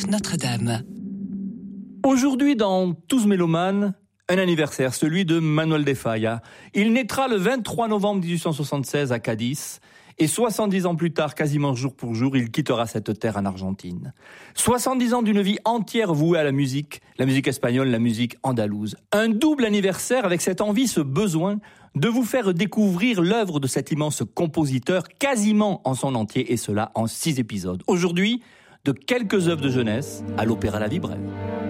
Notre-Dame. Aujourd'hui, dans Tous Mélomanes, un anniversaire, celui de Manuel de Falla. Il naîtra le 23 novembre 1876 à Cadiz, et 70 ans plus tard, quasiment jour pour jour, il quittera cette terre en Argentine. 70 ans d'une vie entière vouée à la musique espagnole, la musique andalouse. Un double anniversaire avec cette envie, ce besoin de vous faire découvrir l'œuvre de cet immense compositeur quasiment en son entier, et cela en 6 épisodes. Aujourd'hui, de quelques œuvres de jeunesse à l'Opéra La Vie Brève.